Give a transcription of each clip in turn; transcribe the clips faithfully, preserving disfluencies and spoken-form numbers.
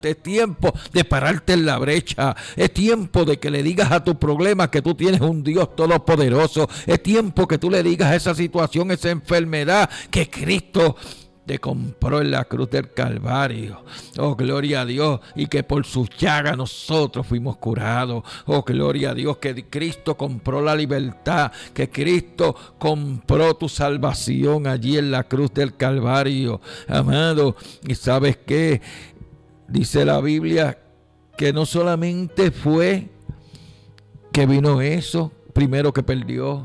Es tiempo de pararte en la brecha. Es tiempo de que le digas a tu problema que tú tienes un Dios todopoderoso. Es tiempo que tú le digas a esa situación, esa enfermedad, que Cristo te compró en la cruz del Calvario. Oh, gloria a Dios. Y que por sus llagas nosotros fuimos curados. Oh, gloria a Dios, que Cristo compró la libertad, que Cristo compró tu salvación allí en la cruz del Calvario, amado. Y ¿sabes qué? Dice la Biblia que no solamente fue que vino eso, primero que perdió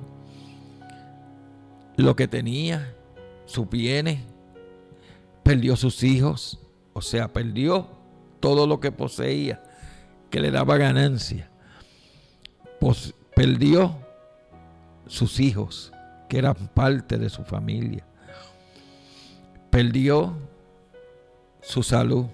lo que tenía, sus bienes, perdió sus hijos, o sea, perdió todo lo que poseía, que le daba ganancia. Pues perdió sus hijos, que eran parte de su familia. Perdió su salud.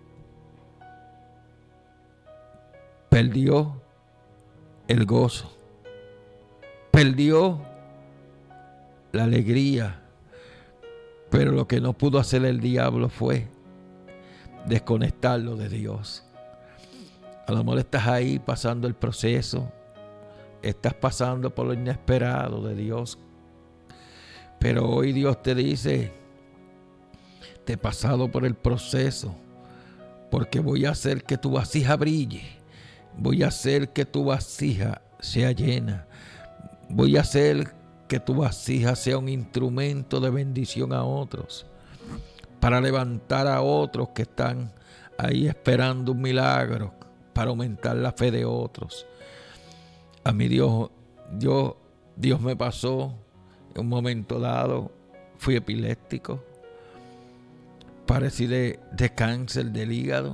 Perdió el gozo, perdió la alegría, pero lo que no pudo hacer el diablo fue desconectarlo de Dios. A lo mejor estás ahí pasando el proceso, estás pasando por lo inesperado de Dios, pero hoy Dios te dice: te he pasado por el proceso porque voy a hacer que tu vasija brille. Voy a hacer que tu vasija sea llena. Voy a hacer que tu vasija sea un instrumento de bendición a otros, para levantar a otros que están ahí esperando un milagro, para aumentar la fe de otros. A mí Dios, Dios, Dios me pasó en un momento dado, fui epiléptico, padecí de, de cáncer del hígado,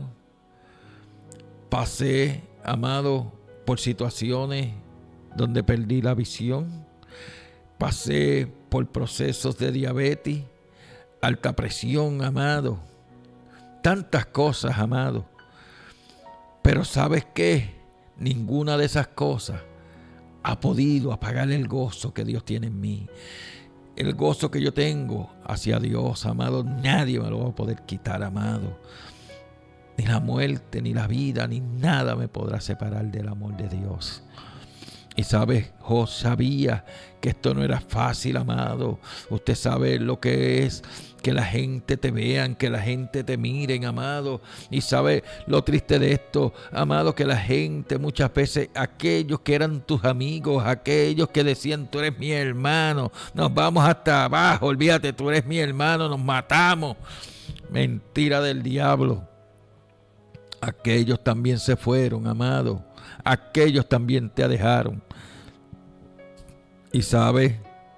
pasé, amado, por situaciones donde perdí la visión. Pasé por procesos de diabetes, alta presión, amado. Tantas cosas, amado. Pero ¿sabes qué? Ninguna de esas cosas ha podido apagar el gozo que Dios tiene en mí. El gozo que yo tengo hacia Dios, amado, nadie me lo va a poder quitar, amado. Ni la muerte, ni la vida, ni nada me podrá separar del amor de Dios. Y sabes, yo sabía que esto no era fácil, amado. Usted sabe lo que es que la gente te vean, que la gente te miren, amado. Y sabe lo triste de esto, amado, que la gente muchas veces, aquellos que eran tus amigos, aquellos que decían: tú eres mi hermano, nos vamos hasta abajo, olvídate, tú eres mi hermano, nos matamos. Mentira del diablo. Aquellos también se fueron, amado. Aquellos también te dejaron. Y sabes,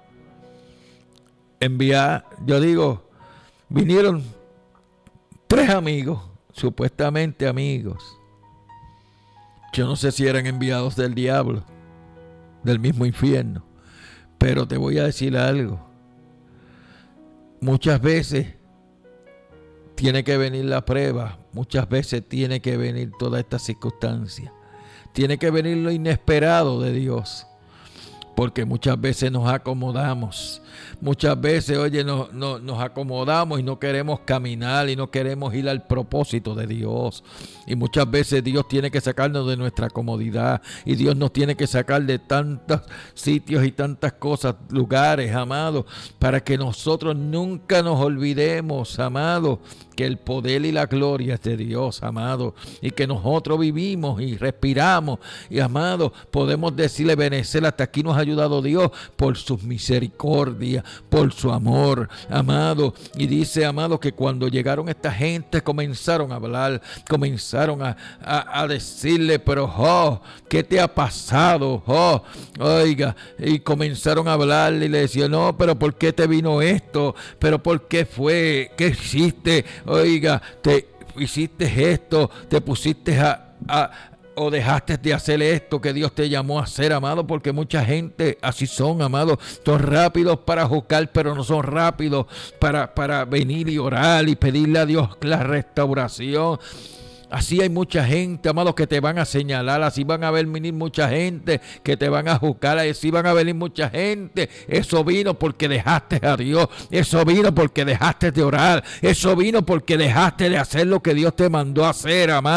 enviar, yo digo, vinieron tres amigos, supuestamente amigos. Yo no sé si eran enviados del diablo, del mismo infierno. Pero te voy a decir algo. Muchas veces tiene que venir la prueba, muchas veces tiene que venir toda esta circunstancia. Tiene que venir lo inesperado de Dios, porque muchas veces nos acomodamos. Muchas veces, oye, nos, nos, nos acomodamos y no queremos caminar y no queremos ir al propósito de Dios. Y muchas veces Dios tiene que sacarnos de nuestra comodidad y Dios nos tiene que sacar de tantos sitios y tantas cosas, lugares, amados, para que nosotros nunca nos olvidemos, amados, que el poder y la gloria es de Dios, amado, y que nosotros vivimos y respiramos y, amado, podemos decirle: Benecer, hasta aquí nos ha ayudado Dios por sus misericordias, por su amor, amado. Y dice, amado, que cuando llegaron esta gente comenzaron a hablar, comenzaron a, a, a decirle: pero oh, ¿qué te ha pasado? Oh, oiga, y comenzaron a hablarle y le decían: no, pero ¿por qué te vino esto? ¿Pero por qué fue? ¿Qué hiciste? Oiga, te hiciste esto, te pusiste a, a o dejaste de hacer esto que Dios te llamó a hacer, amado, porque mucha gente así son, amado, son rápidos para juzgar, pero no son rápidos para, para venir y orar y pedirle a Dios la restauración. Así hay mucha gente, amados, que te van a señalar, así van a venir mucha gente que te van a juzgar, así van a venir mucha gente. Eso vino porque dejaste a Dios, eso vino porque dejaste de orar, eso vino porque dejaste de hacer lo que Dios te mandó a hacer, amado.